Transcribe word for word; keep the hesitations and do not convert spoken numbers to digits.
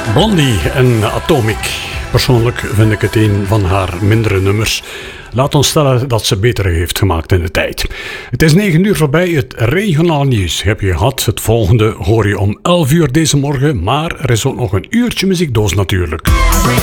Blondie en Atomic. Persoonlijk vind ik het een van haar mindere nummers. Laat ons stellen dat ze beter heeft gemaakt in de tijd. Het is negen uur voorbij, het regionaal nieuws heb je gehad. Het volgende hoor je om elf uur deze morgen, maar er is ook nog een uurtje muziekdoos natuurlijk.